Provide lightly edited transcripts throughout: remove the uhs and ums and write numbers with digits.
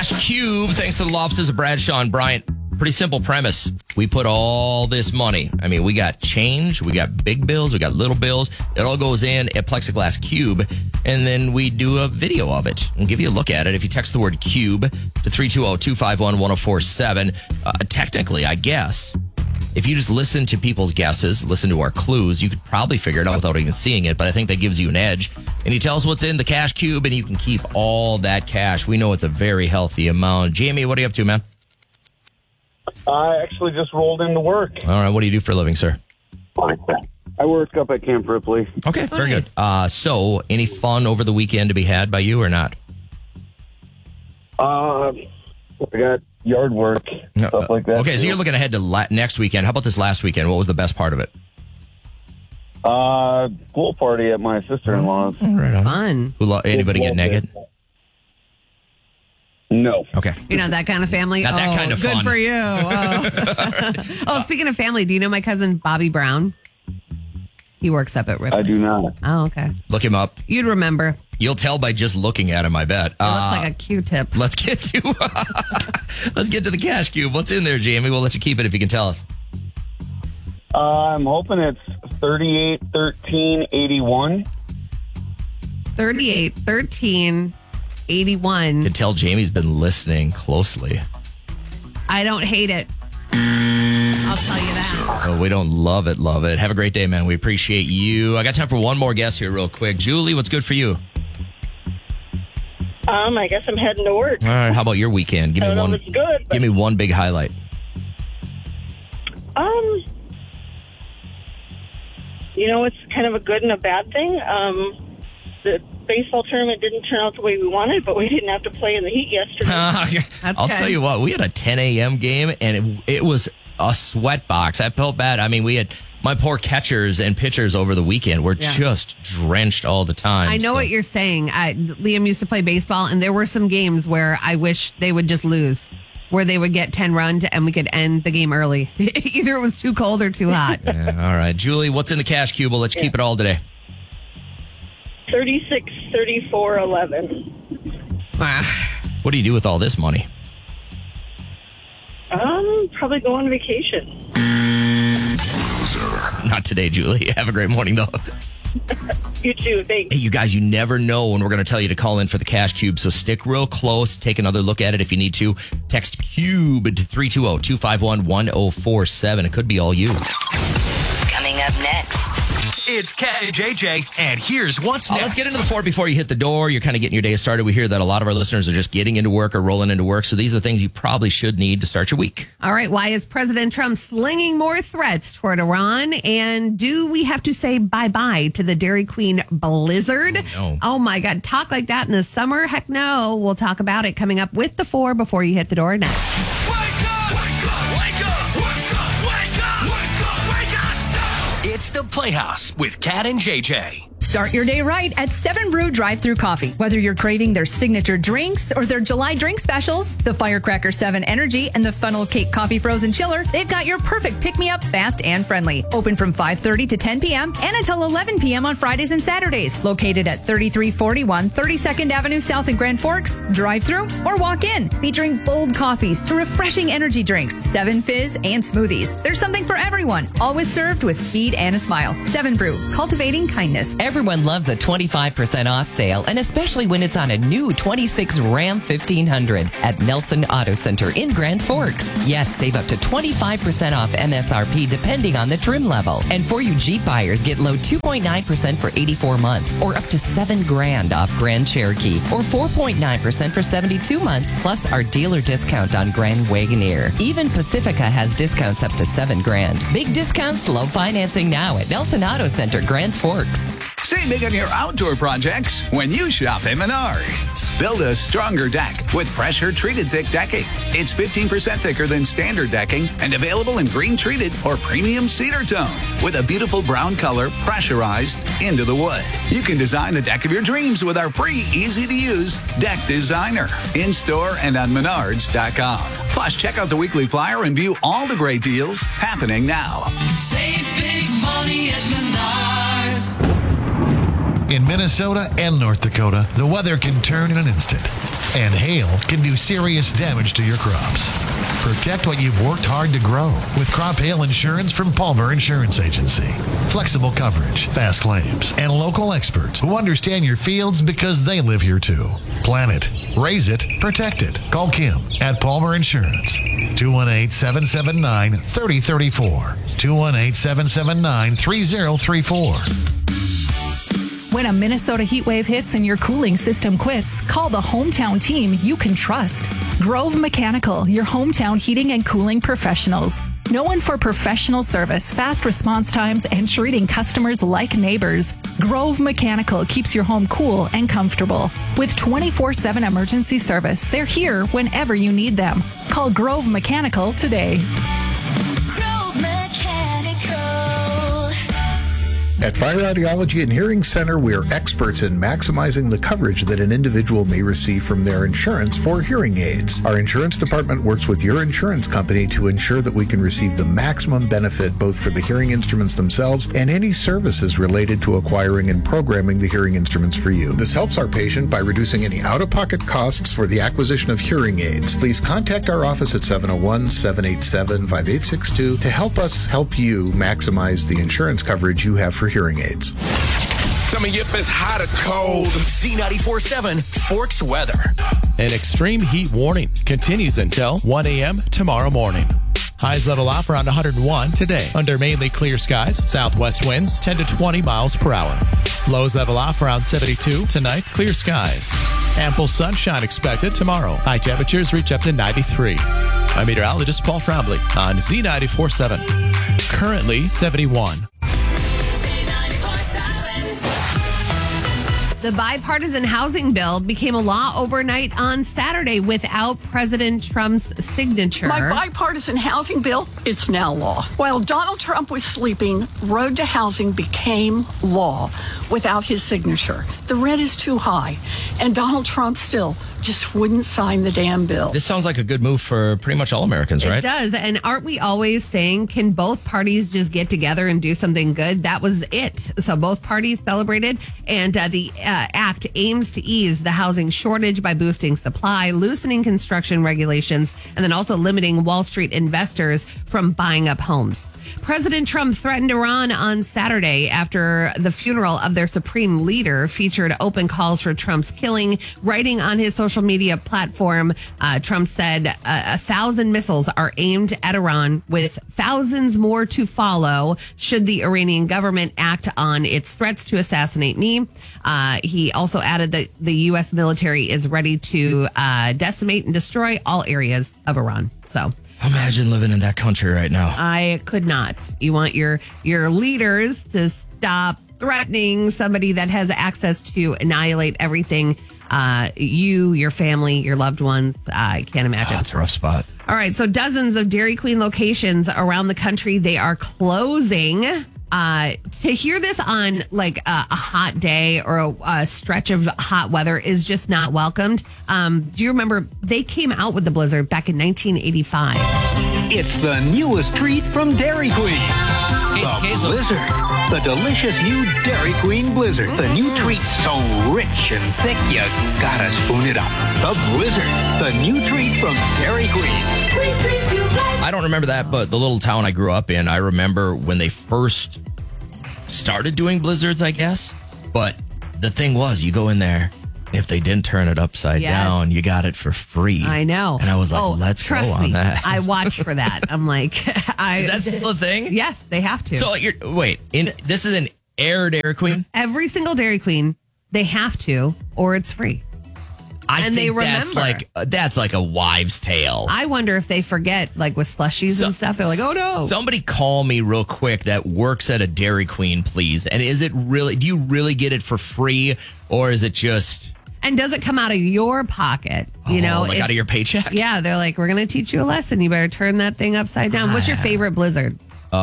Cube, thanks to the law offices of Bradshaw and Bryant. Pretty simple premise. We put all this money. I mean, we got change, we got big bills, we got little bills. It all goes in a plexiglass cube, and then we do a video of it and give you a look at it. If you text the word cube to 320-251-1047, technically, I guess, if you just listen to people's guesses, listen to our clues, you could probably figure it out without even seeing it, but I think that gives you an edge. And you tell us what's in the cash cube, and you can keep all that cash. We know it's a very healthy amount. Jamie, what are you up to, man? I actually just rolled into work. All right, what do you do for a living, sir? I work up at Camp Ripley. Okay, very good. So, any fun over the weekend to be had by you or not? I got yard work, stuff like that. Okay, so you're looking ahead to next weekend. How about this last weekend? What was the best part of it? Pool party at my sister-in-law's. Right on. Fun. Anybody get naked? No. Okay. You're not that kind of family? Not that kind of fun. Good for you. Oh, speaking of family, do you know my cousin Bobby Brown? He works up at Ripley. I do not. Oh, okay. Look him up. You'd remember. You'll tell by just looking at him, I bet. It looks like a Q-tip. Let's get to the cash cube. What's in there, Jamie? We'll let you keep it if you can tell us. I'm hoping it's 38, 13, 81. 38, 13, 81. You can tell Jamie's been listening closely. I don't hate it. I'll tell you that. Oh, we don't love it. Have a great day, man. We appreciate you. I got time for one more guess here real quick. Julie, what's good for you? I guess I'm heading to work. All right, how about your weekend? Give me one. It's good. Give me one big highlight. It's kind of a good and a bad thing. The baseball tournament didn't turn out the way we wanted, but we didn't have to play in the heat yesterday. I'll tell you what, we had a 10 a.m. game, and it was a sweat box. I felt bad. I mean, we had my poor catchers and pitchers over the weekend were just drenched all the time. I know what you're saying. Liam used to play baseball, and there were some games where I wish they would just lose, where they would get 10 runs and we could end the game early. Either it was too cold or too hot. Yeah, all right. Julie, what's in the cash cube? We'll let you keep it all today. 36, 34, 11. What do you do with all this money? Probably go on vacation. Not today, Julie. Have a great morning, though. You too. Thanks. Hey, you guys, you never know when we're going to tell you to call in for the cash cube, so stick real close. Take another look at it if you need to. Text CUBE to 320-251-1047. It could be all you. Coming up next. It's Cat and JJ, and here's what's next. Let's get into the four before you hit the door. You're kind of getting your day started. We hear that a lot of our listeners are just getting into work or rolling into work, so these are things you probably should need to start your week. All right. Why is President Trump slinging more threats toward Iran? And do we have to say bye-bye to the Dairy Queen blizzard? Oh, no. Oh, my God. Talk like that in the summer? Heck no. We'll talk about it coming up with the four before you hit the door next. It's the Playhouse with Cat and JJ. Start your day right at 7 Brew Drive-Thru Coffee. Whether you're craving their signature drinks or their July drink specials, the Firecracker 7 Energy and the Funnel Cake Coffee Frozen Chiller, they've got your perfect pick-me-up, fast and friendly. Open from 5:30 to 10 p.m. and until 11 p.m. on Fridays and Saturdays. Located at 3341 32nd Avenue South in Grand Forks. Drive-thru or walk in. Featuring bold coffees to refreshing energy drinks, 7 fizz and smoothies. There's something for everyone. Always served with speed and a smile. 7 Brew, cultivating kindness. Everyone loves a 25% off sale, and especially when it's on a new 26 Ram 1500 at Nelson Auto Center in Grand Forks. Yes, save up to 25% off MSRP depending on the trim level. And for you Jeep buyers, get low 2.9% for 84 months or up to $7,000 off Grand Cherokee or 4.9% for 72 months plus our dealer discount on Grand Wagoneer. Even Pacifica has discounts up to $7,000. Big discounts, low financing now at Nelson Auto Center, Grand Forks. Save big on your outdoor projects when you shop at Menards. Build a stronger deck with pressure-treated thick decking. It's 15% thicker than standard decking and available in green-treated or premium cedar tone with a beautiful brown color pressurized into the wood. You can design the deck of your dreams with our free, easy-to-use Deck Designer in-store and on Menards.com. Plus, check out the weekly flyer and view all the great deals happening now. Save big money at Menards. In Minnesota and North Dakota, the weather can turn in an instant, and hail can do serious damage to your crops. Protect what you've worked hard to grow with crop hail insurance from Palmer Insurance Agency. Flexible coverage, fast claims, and local experts who understand your fields because they live here too. Plan it, raise it, protect it. Call Kim at Palmer Insurance. 218-779-3034. 218-779-3034. When a Minnesota heat wave hits and your cooling system quits, call the hometown team you can trust. Grove Mechanical, your hometown heating and cooling professionals. Known for professional service, fast response times, and treating customers like neighbors, Grove Mechanical keeps your home cool and comfortable. With 24/7 emergency service, they're here whenever you need them. Call Grove Mechanical today. At Fire Audiology and Hearing Center, we are experts in maximizing the coverage that an individual may receive from their insurance for hearing aids. Our insurance department works with your insurance company to ensure that we can receive the maximum benefit both for the hearing instruments themselves and any services related to acquiring and programming the hearing instruments for you. This helps our patient by reducing any out-of-pocket costs for the acquisition of hearing aids. Please contact our office at 701-787-5862 to help us help you maximize the insurance coverage you have for hearing aids. Tell me if it's hot or cold. Z94.7 Forks weather. An extreme heat warning continues until 1 a.m. tomorrow morning. Highs level off around 101 today under mainly clear skies. Southwest winds 10 to 20 miles per hour. Lows level off around 72 tonight. Clear skies. Ample sunshine expected tomorrow. High temperatures reach up to 93. I'm meteorologist Paul Frombly on Z94.7. Currently 71. The bipartisan housing bill became a law overnight on Saturday without President Trump's signature. My bipartisan housing bill, it's now law. While Donald Trump was sleeping, Road to Housing became law without his signature. The rent is too high, and Donald Trump still just wouldn't sign the damn bill. This sounds like a good move for pretty much all Americans, right? It does. And aren't we always saying, can both parties just get together and do something good? That was it. So both parties celebrated. And the act aims to ease the housing shortage by boosting supply, loosening construction regulations, and then also limiting Wall Street investors from buying up homes. President Trump threatened Iran on Saturday after the funeral of their supreme leader featured open calls for Trump's killing. Writing on his social media platform, Trump said 1,000 missiles are aimed at Iran, with thousands more to follow should the Iranian government act on its threats to assassinate me. He also added that the U.S. military is ready to decimate and destroy all areas of Iran. So imagine living in that country right now. I could not. You want your leaders to stop threatening somebody that has access to annihilate everything. You, your family, your loved ones. I can't imagine. That's a rough spot. All right. So dozens of Dairy Queen locations around the country, they are closing. To hear this on like a hot day or a stretch of hot weather is just not welcomed. Do you remember they came out with the blizzard back in 1985? It's the newest treat from Dairy Queen. The Blizzard. The delicious new Dairy Queen Blizzard. The new treat so rich and thick you gotta spoon it up. The Blizzard. The new treat from Dairy Queen. I don't remember that, but the little town I grew up in, I remember when they first started doing blizzards, I guess. But the thing was, you go in there, if they didn't turn it upside down, you got it for free. I know. And I was like, let's go on that. I watched for that. I'm like, Is that still a thing? Yes, they have to. So this is an Air Dairy Queen? Every single Dairy Queen, they have to, or it's free. I and think they remember. that's like a wives' tale. I wonder if they forget, like with slushies and stuff. They're like, oh no. Somebody call me real quick that works at a Dairy Queen, please. And is it really, do you really get it for free, or is it just... And does it come out of your pocket? You know, out of your paycheck? Yeah, they're like, we're going to teach you a lesson. You better turn that thing upside down. What's your favorite blizzard?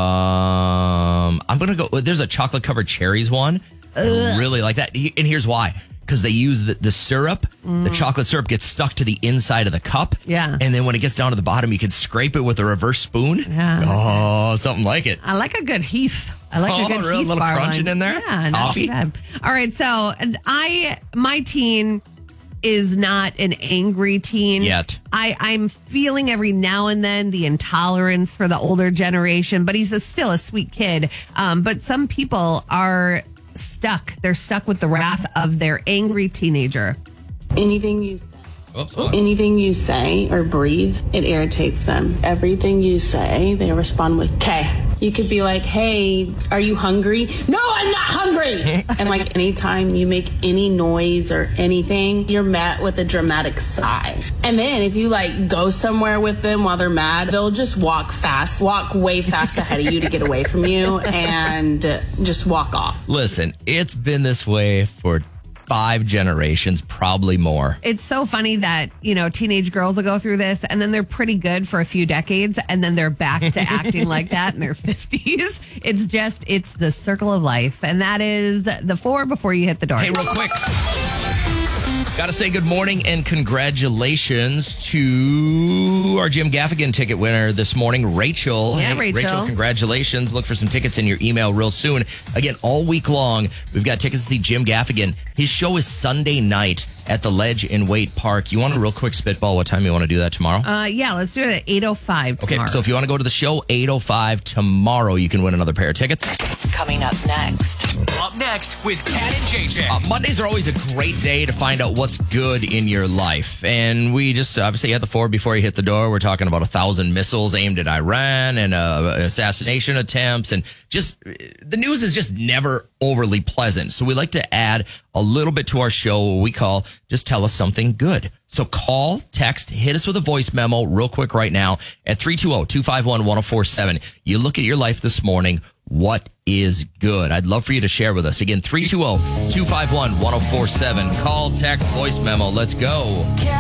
I'm going to go, there's a chocolate covered cherries one. I really like that. And here's why. Because they use the syrup. The chocolate syrup gets stuck to the inside of the cup. Yeah. And then when it gets down to the bottom, you can scrape it with a reverse spoon. Yeah. Oh, something like it. I like a good Heath. I like a good real Heath little bar crunching line. in there. Yeah, not too bad. All right, so my teen is not an angry teen yet. I'm feeling every now and then the intolerance for the older generation, but he's still a sweet kid. But some people are stuck. They're stuck with the wrath of their angry teenager. Anything you say or breathe, it irritates them. Everything you say, they respond with K. You could be like, hey, are you hungry? No, I'm not hungry. And like anytime you make any noise or anything, you're met with a dramatic sigh. And then if you like go somewhere with them while they're mad, they'll just walk way fast ahead of you to get away from you and just walk off. Listen, it's been this way for 5 generations, probably more. It's so funny that, teenage girls will go through this and then they're pretty good for a few decades and then they're back to acting like that in their 50s. It's the circle of life. And that is the 4 before you hit the door. Hey, real quick. Got to say good morning and congratulations to our Jim Gaffigan ticket winner this morning, Rachel. Yeah, Hey, Rachel, congratulations. Look for some tickets in your email real soon. Again, all week long, we've got tickets to see Jim Gaffigan. His show is Sunday night at the Ledge in Waite Park. You want a real quick spitball what time you want to do that tomorrow? Yeah, let's do it at 8:05 tomorrow. Okay, so if you want to go to the show, 8:05 tomorrow, you can win another pair of tickets. Coming up next. Up next with Kat and JJ. Mondays are always a great day to find out what's good in your life. And we just obviously had the 4 before you hit the door. We're talking about 1,000 missiles aimed at Iran and assassination attempts. And just the news is just never overly pleasant. So we like to add a little bit to our show, what we call just tell us something good. So call, text, hit us with a voice memo real quick right now at 320-251-1047. You look at your life this morning. What is good? I'd love for you to share with us. Again, 320-251-1047. Call, text, voice memo. Let's go.